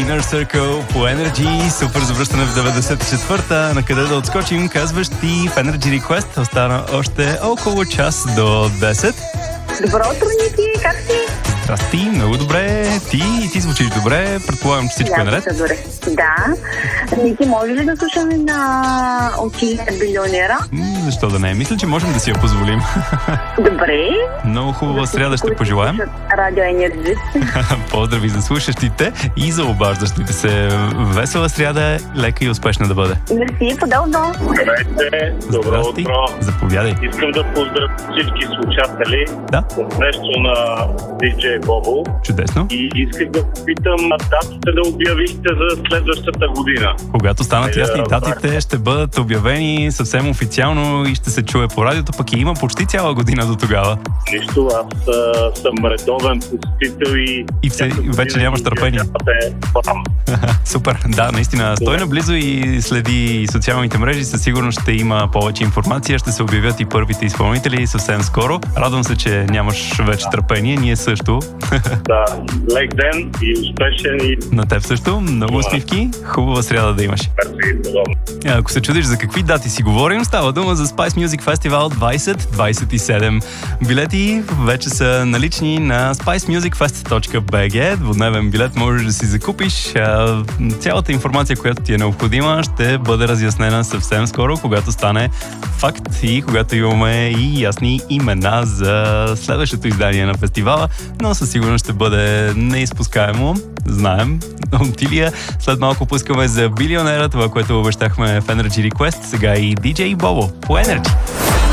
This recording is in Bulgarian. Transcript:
Inner Circle по Energy. Супер завръщане в 94-та. На къде да отскочим, казваш ти в Energy Request. Остана още около час до 10. Добро утро, Ники, как си? Здрасти, много добре. Ти звучиш добре. Предполагам, че всичко е наред. Добре. Да. Ники, може ли да слушаме на Отилия Билионера? Защо да не? Мисля, че можем да си я позволим. Добре. Много хубава сряда ще пожелаем. Радио Енерджи. Поздрави за слушащите и за обаждащите се. Весела сряда, лека и успешна да бъде. Мерси, подълно. Здравейте, добро утро. Заповядай. Искам да поздравя всички слушатели. Да. Нещо на DJ Бобо. Чудесно. И исках да попитам датите да обявихте за следващата година. Когато станат ясни датите, ще бъдат обявени съвсем официално и ще се чуе по радиото, пък и има почти цяла година до тогава. Нищо, аз съм редовен посетител и вече нямаш търпение. Супер, да, наистина. Стой наблизо и следи социалните мрежи. Със сигурност ще има повече информация. Ще се обявят и първите изпълнители съвсем скоро. Радвам се, че нямаш вече търпение. Ние също. Да, лек ден и успешен. И... На теб също. Много усмивки. Хубава сряда да имаш. Ако се чудиш за какви дати си говорим, става дума за Spice Music Festival 2027. Билети вече са налични на spicemusicfest.bg. Двудневен билет можеш да си закупиш. Цялата информация, която ти е необходима, ще бъде разяснена съвсем скоро, когато стане факт и когато имаме и ясни имена за следващото издание на фестивала, но със сигурност ще бъде неизпускаемо. Знаем. Отилия. След малко пускаме за Билионера, това, което обещахме в Energy Request. Сега и DJ Бобо по Energy.